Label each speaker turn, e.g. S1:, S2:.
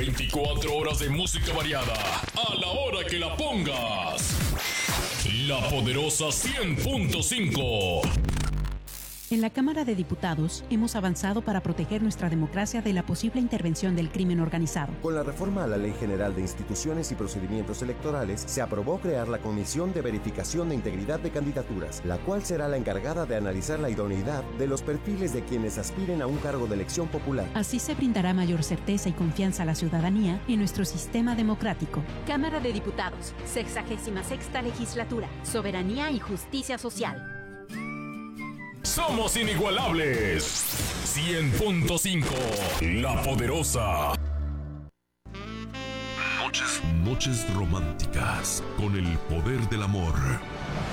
S1: 24 horas de música variada, a la hora que la pongas. La Poderosa 100.5.
S2: En la Cámara de Diputados hemos avanzado para proteger nuestra democracia de la posible intervención del crimen organizado.
S3: Con la reforma a la Ley General de Instituciones y Procedimientos Electorales, se aprobó crear la Comisión de Verificación de Integridad de Candidaturas, la cual será la encargada de analizar la idoneidad de los perfiles de quienes aspiren a un cargo de elección popular.
S2: Así se brindará mayor certeza y confianza a la ciudadanía en nuestro sistema democrático.
S4: Cámara de Diputados, 66ª Legislatura, Soberanía y Justicia Social.
S1: Somos inigualables. 100.5. La Poderosa.
S5: Noches románticas con el poder del amor.